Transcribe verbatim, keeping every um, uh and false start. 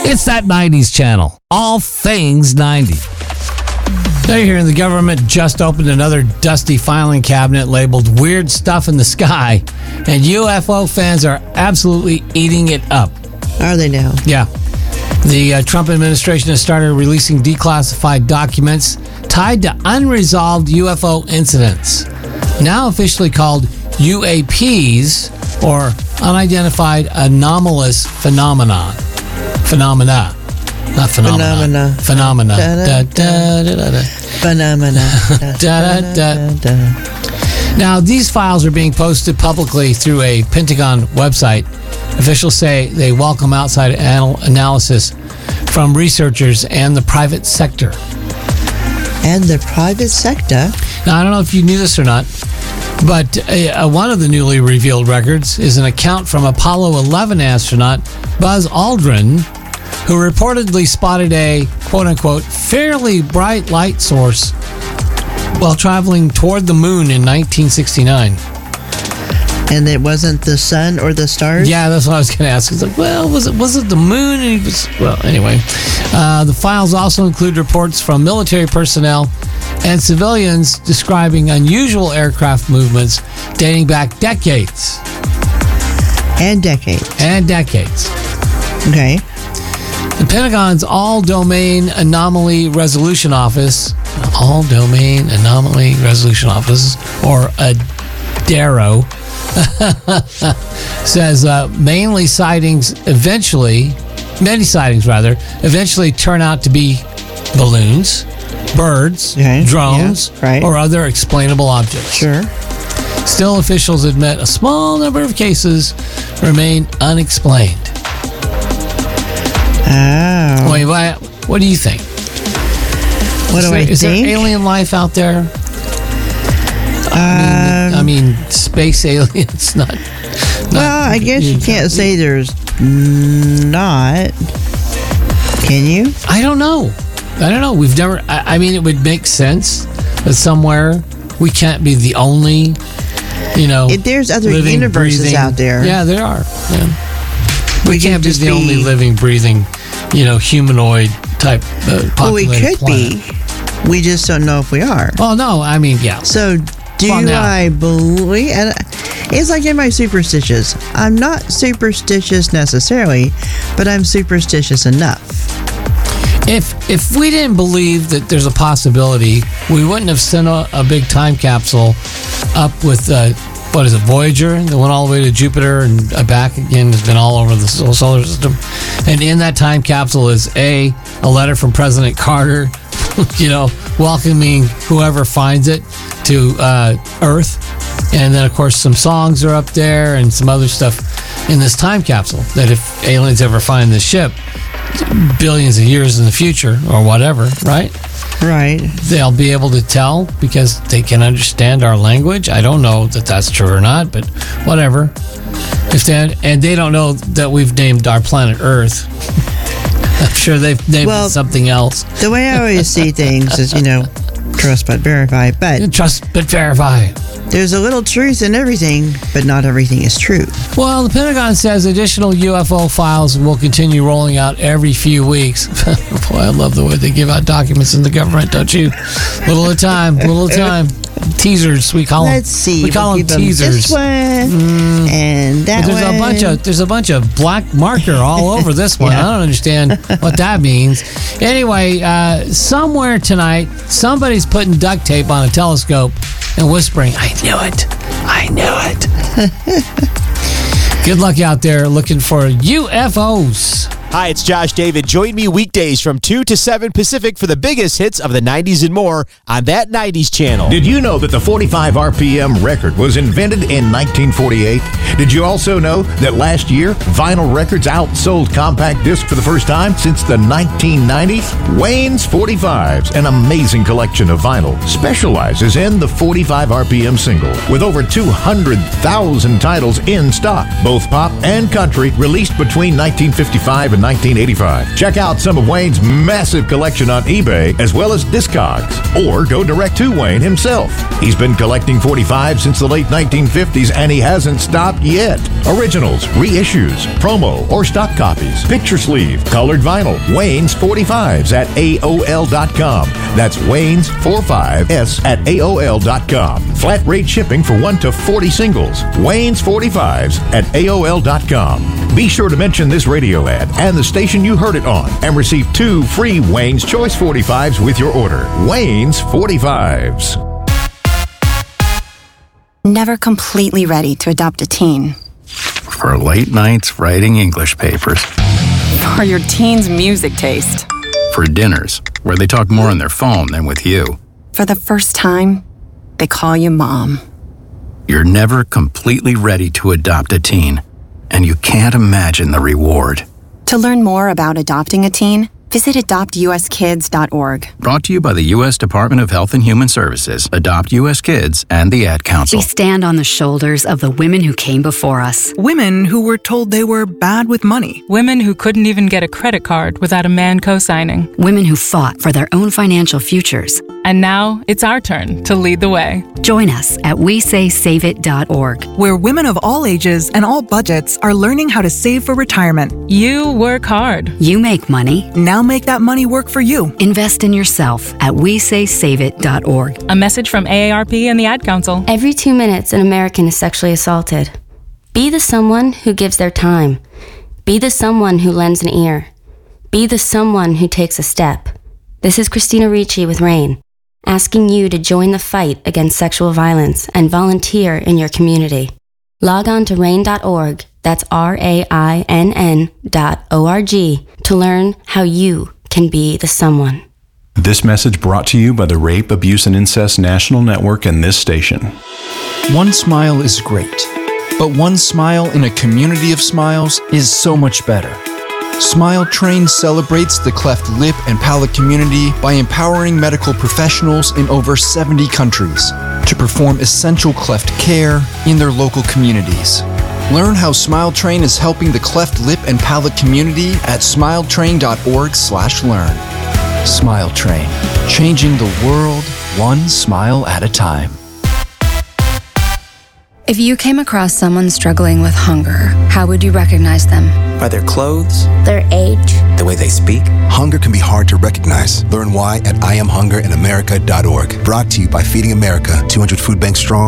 It's that nineties channel. All things ninety. They're hearing the government just opened another dusty filing cabinet labeled Weird Stuff in the Sky, and U F O fans are absolutely eating it up. Are they now? Yeah. The uh, Trump administration has started releasing declassified documents tied to unresolved U F O incidents, now officially called U A Ps, or Unidentified Anomalous Phenomenon. Phenomena. Not phenomena. Phenomena. Phenomena. Da, da, Da, da, da, da. Phenomena. Da, da, da. da. Now, these files are being posted publicly through a Pentagon website. Officials say they welcome outside anal- analysis from researchers and the private sector. And the private sector? Now, I don't know if you knew this or not, but uh, one of the newly revealed records is an account from Apollo eleven astronaut Buzz Aldrin, who reportedly spotted a, quote-unquote, fairly bright light source while traveling toward the moon in nineteen sixty-nine. And it wasn't the sun or the stars? Yeah, that's what I was going to ask. It's like, well, was it was it the moon? And he was, well, anyway. Uh, the files also include reports from military personnel and civilians describing unusual aircraft movements dating back decades. And decades. And decades. Okay. The Pentagon's All-Domain Anomaly Resolution Office, All-Domain Anomaly Resolution Office, or A D A R O, says uh, mainly sightings eventually, many sightings rather, eventually turn out to be balloons, birds, Okay, drones, yeah, right. or other explainable objects. Sure. Still, officials admit a small number of cases remain unexplained. Oh. Wait, what, what do you think? What is do there, I is think? there alien life out there? Um, I, mean, I mean, space aliens, not. not well, I guess you can't say there's not. Can you? I don't know. I don't know. We've never. I, I mean, it would make sense that somewhere we can't be the only. You know, If there's other living, universes breathing- out there. Yeah, there are. Yeah. We, We could can't be just the be- only living, breathing, you know, humanoid type. Uh, Well, we populated could planet. be. We just don't know if we are. Oh no! I mean, yeah. So, do Well, now- I believe? And it's like in my superstitious. I'm not superstitious necessarily, but I'm superstitious enough. If if we didn't believe that there's a possibility, we wouldn't have sent a, a big time capsule up with uh, what is it, Voyager, that went all the way to Jupiter and uh, back again. Has been all over the solar system, and in that time capsule is a a letter from President Carter, you know, welcoming whoever finds it to uh, Earth, and then of course some songs are up there and some other stuff in this time capsule. That if aliens ever find this ship, billions of years in the future or whatever, right? Right. They'll be able to tell because they can understand our language. I don't know that that's true or not, but whatever. If they, and they don't know that we've named our planet Earth. I'm sure they've named Well, it something else. The way I always see things is, you know, trust but verify. But Trust but verify. there's a little truth in everything, but not everything is true. Well, the Pentagon says additional U F O files will continue rolling out every few weeks. Boy, I love the way they give out documents in the government, don't you? Little at a time, little at a time. Teasers, we call them. Let's see. We call we'll them give teasers. This one and that But there's one. a bunch of there's a bunch of black marker all over this one. Yeah. I don't understand what that means. Anyway, uh, somewhere tonight, somebody's putting duct tape on a telescope and whispering, "I knew it, I knew it." Good luck out there looking for U F Os. Hi, it's Josh David. Join me weekdays from two to seven Pacific for the biggest hits of the nineties and more on That nineties Channel. Did you know that the forty-five R P M record was invented in nineteen forty-eight? Did you also know that last year, vinyl records outsold compact disc for the first time since the nineteen nineties? Wayne's forty-fives, an amazing collection of vinyl, specializes in the forty-five R P M single with over two hundred thousand titles in stock, both pop and country, released between nineteen fifty-five and in nineteen eighty-five. Check out some of Wayne's massive collection on eBay as well as Discogs, or go direct to Wayne himself. He's been collecting forty-fives since the late nineteen fifties, and he hasn't stopped yet. Originals, reissues, promo, or stock copies, picture sleeve, colored vinyl. Wayne's forty-fives at A O L dot com. That's Wayne's forty-fives at A O L dot com. Flat rate shipping for one to forty singles. Wayne's forty-fives at A O L dot com. Be sure to mention this radio ad and the station you heard it on, and receive two free Wayne's Choice forty-fives with your order. Wayne's forty-fives. Never completely ready to adopt a teen. For late nights writing English papers. For your teen's music taste. For dinners where they talk more on their phone than with you. For the first time, they call you mom. You're never completely ready to adopt a teen, and you can't imagine the reward. To learn more about adopting a teen, visit adopt U S kids dot org. Brought to you by the U S Department of Health and Human Services, Adopt U S Kids, and the Ad Council. We stand on the shoulders of the women who came before us. Women who were told they were bad with money. Women who couldn't even get a credit card without a man co-signing. Women who fought for their own financial futures. And now it's our turn to lead the way. Join us at we say save it dot org, where women of all ages and all budgets are learning how to save for retirement. You work hard. You make money. Now make that money work for you. Invest in yourself at we say save it dot org. A message from A A R P and the Ad Council. Every two minutes, an American is sexually assaulted. Be the someone who gives their time. Be the someone who lends an ear. Be the someone who takes a step. This is Christina Ricci with RAIN, asking you to join the fight against sexual violence and volunteer in your community. Log on to rain dot org, that's R A I N N dot O R G, to learn how you can be the someone. This message brought to you by the Rape, Abuse, and Incest National Network and this station. One smile is great, but one smile in a community of smiles is so much better. Smile Train celebrates the cleft lip and palate community by empowering medical professionals in over seventy countries to perform essential cleft care in their local communities. Learn how Smile Train is helping the cleft lip and palate community at smile train dot org slash learn. Smile Train, changing the world one smile at a time. If you came across someone struggling with hunger, how would you recognize them? By their clothes, their age, the way they speak. Hunger can be hard to recognize. Learn why at I am hunger in America dot org. Brought to you by Feeding America, two hundred Food Bank Strong.